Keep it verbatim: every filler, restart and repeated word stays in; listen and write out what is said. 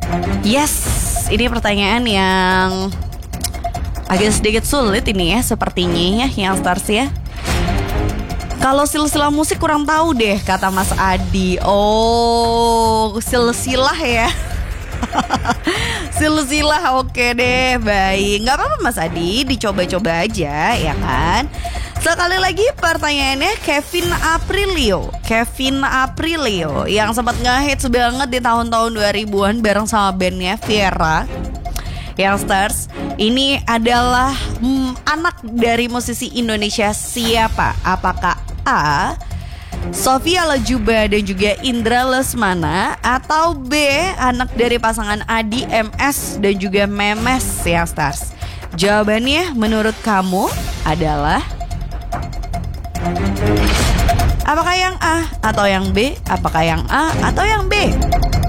Yes, ini pertanyaan yang agak sedikit sulit ini ya, sepertinya ya, yang stars ya. Kalau silsilah musik kurang tahu deh, kata Mas Adi. Oh, silsilah ya. Silsilah, oke deh, baik. Gak apa-apa Mas Adi, dicoba-coba aja ya kan. Sekali lagi pertanyaannya Kevin Aprilio Kevin Aprilio yang sempat nge-hits banget di tahun-tahun dua ribuan bareng sama bandnya Viera. Yang stars, ini adalah hmm, anak dari musisi Indonesia siapa? Apakah A, Sofia Lajuba dan juga Indra Lesmana, atau B, anak dari pasangan Adi M S dan juga Memes ya stars? Jawabannya menurut kamu adalah apakah yang A atau yang B? Apakah yang A atau yang B?